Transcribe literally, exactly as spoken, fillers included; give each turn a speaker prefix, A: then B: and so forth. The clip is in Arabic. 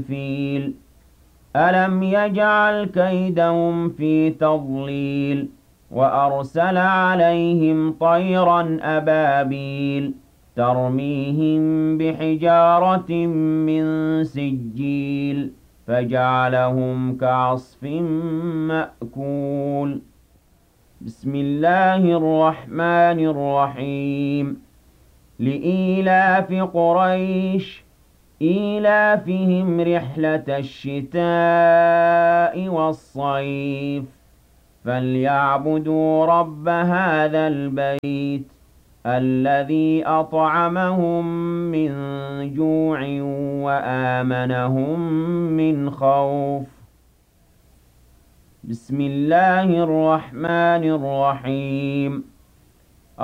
A: فِيلٍ أَلَمْ يَجْعَلْ كَيْدَهُمْ فِي تَضْلِيلٍ وَأَرْسَلَ عَلَيْهِمْ طَيْرًا أَبَابِيلَ تَرْمِيهِم بِحِجَارَةٍ مِّن سِجِّيلٍ فَجَعَلَهُمْ كَعَصْفٍ مَّأْكُولٍ بسم الله الرحمن الرحيم لإيلاف قريش إيلافهم رحلة الشتاء والصيف فليعبدوا رب هذا البيت الذي أطعمهم من جوع وآمنهم من خوف بسم الله الرحمن الرحيم